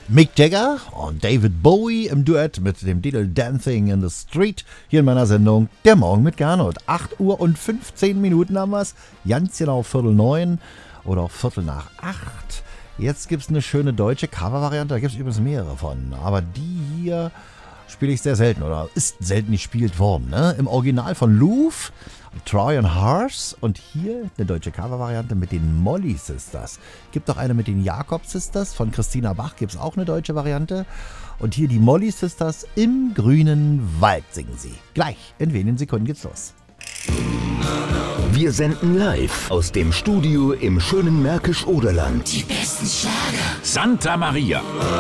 Mick Jagger und David Bowie im Duett mit dem Titel Dancing in the Street hier in meiner Sendung Der Morgen mit Gernot. 8 Uhr und 15 Minuten haben wir's. Ganz genau 8:45 oder auch 8:45. Jetzt gibt's eine schöne deutsche Covervariante, da gibt's übrigens mehrere von. Aber die hier spiele ich sehr selten oder ist selten gespielt worden. Ne? Im Original von Louvre, Troy and Harsh und hier eine deutsche Covervariante mit den Molly Sisters. Gibt auch eine mit den Jakob Sisters, von Christina Bach gibt es auch eine deutsche Variante. Und hier die Molly Sisters im grünen Wald singen sie. Gleich, in wenigen Sekunden geht's los. Wir senden live aus dem Studio im schönen Märkisch-Oderland. Die besten Schlager. Santa Maria.